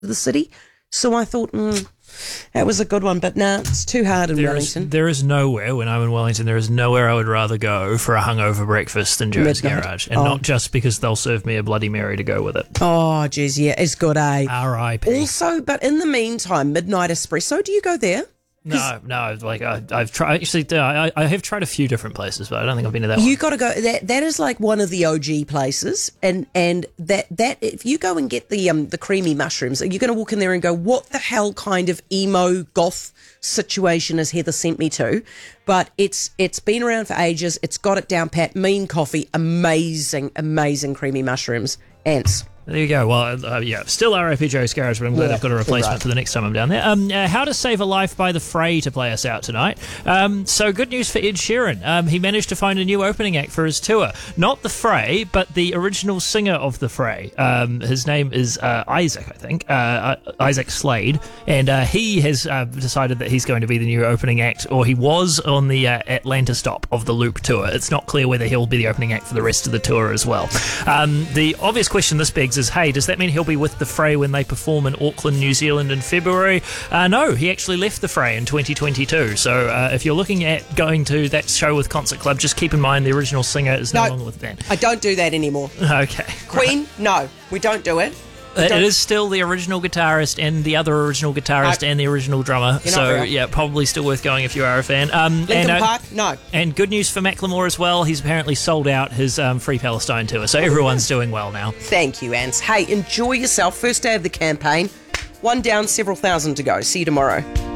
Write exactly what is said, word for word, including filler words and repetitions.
the city. So I thought, mm, that was a good one. But nah, it's too hard in there Wellington. Is, there is nowhere, when I'm in Wellington, there is nowhere I would rather go for a hungover breakfast than Joe's Midnight. Garage. And Oh. not just because they'll serve me a Bloody Mary to go with it. Oh, geez, yeah, it's good, eh? R I P Also, but in the meantime, Midnight Espresso, do you go there? No, no, like I, I've tried. Actually, I, I have tried a few different places, but I don't think I've been to that You one. got to go. That that is like one of the O G places, and and that that if you go and get the um the creamy mushrooms, you're going to walk in there and go, what the hell kind of emo goth situation has Heather sent me to? But it's it's been around for ages. It's got it down pat. Mean coffee, amazing, amazing creamy mushrooms. Ants. There you go. Well, uh, yeah, still R I P Joe's Garage, but I'm glad Yeah, I've got a replacement right. for the next time I'm down there. Um, uh, How to Save a Life by The Fray to play us out tonight. Um, so good news for Ed Sheeran. Um, he managed to find a new opening act for his tour. Not The Fray, but the original singer of The Fray. Um, his name is uh, Isaac, I think, uh, Isaac Slade, and uh, he has uh, decided that he's going to be the new opening act, or he was on the uh, Atlanta stop of the Loop tour. It's not clear whether he'll be the opening act for the rest of the tour as well. Um, the obvious question this begs is, hey, does that mean he'll be with The Fray when they perform in Auckland, New Zealand in February? Uh, no, he actually left The Fray in twenty twenty-two. So uh, if you're looking at going to that show with Concert Club, just keep in mind the original singer is no, No. longer with the band. I don't do that anymore. Okay. Queen, no, we don't do it. It Don't- is still the original guitarist and the other original guitarist I- and the original drummer. You're not So, real. yeah, probably still worth going if you are a fan. Um, Linkin and, uh, Park, no. And good news for Macklemore as well. He's apparently sold out his um, Free Palestine tour. So everyone's doing well now. Thank you, Ants. Hey, enjoy yourself. First day of the campaign. One down, several thousand to go. See you tomorrow.